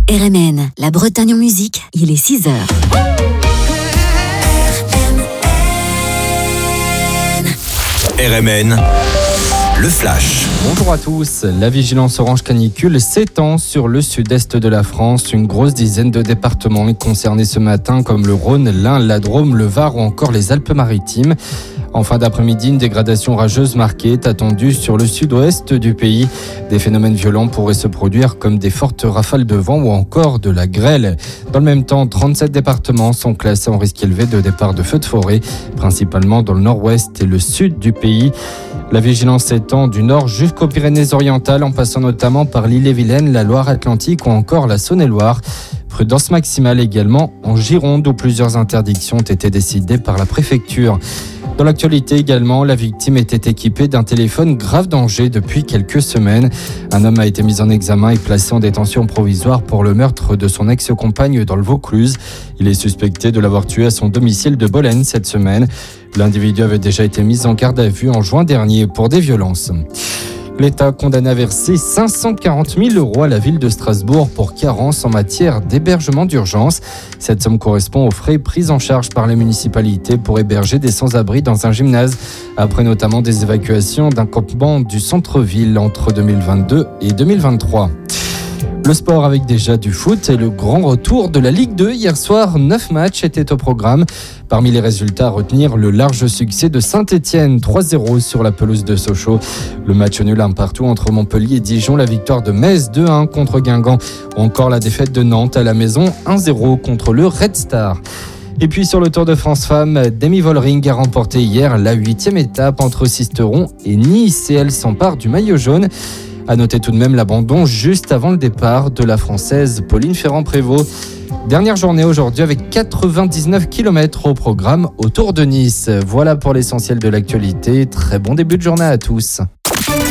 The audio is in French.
RMN, la Bretagne en musique, il est 6h. RMN, le flash. Bonjour à tous. La vigilance orange canicule s'étend sur le sud-est de la France. Une grosse dizaine de départements est concernée ce matin, comme le Rhône, l'Ain, la Drôme, le Var ou encore les Alpes-Maritimes. En fin d'après-midi, une dégradation rageuse marquée est attendue sur le sud-ouest du pays. Des phénomènes violents pourraient se produire comme des fortes rafales de vent ou encore de la grêle. Dans le même temps, 37 départements sont classés en risque élevé de départ de feux de forêt, principalement dans le nord-ouest et le sud du pays. La vigilance s'étend du nord jusqu'aux Pyrénées-Orientales, en passant notamment par l'Ille-et-Vilaine, la Loire-Atlantique ou encore la Saône-et-Loire. Prudence maximale également en Gironde, où plusieurs interdictions ont été décidées par la préfecture. Dans l'actualité également, la victime était équipée d'un téléphone grave danger depuis quelques semaines. Un homme a été mis en examen et placé en détention provisoire pour le meurtre de son ex-compagne dans le Vaucluse. Il est suspecté de l'avoir tué à son domicile de Bolène cette semaine. L'individu avait déjà été mis en garde à vue en juin dernier pour des violences. L'État condamné à verser 540 000 € à la ville de Strasbourg pour carence en matière d'hébergement d'urgence. Cette somme correspond aux frais pris en charge par les municipalités pour héberger des sans-abri dans un gymnase, après notamment des évacuations d'un campement du centre-ville entre 2022 et 2023. Le sport avec déjà du foot et le grand retour de la Ligue 2. Hier soir, 9 matchs étaient au programme. Parmi les résultats à retenir, le large succès de Saint-Etienne, 3-0 sur la pelouse de Sochaux. Le match nul 1-1 entre Montpellier et Dijon, la victoire de Metz 2-1 contre Guingamp, ou encore la défaite de Nantes à la maison 1-0 contre le Red Star. Et puis sur le Tour de France Femmes, Demi Vollering a remporté hier la 8e étape entre Sisteron et Nice et elle s'empare du maillot jaune. À noter tout de même l'abandon juste avant le départ de la Française Pauline Ferrand-Prévot. Dernière journée aujourd'hui avec 99 km au programme autour de Nice. Voilà pour l'essentiel de l'actualité. Très bon début de journée à tous.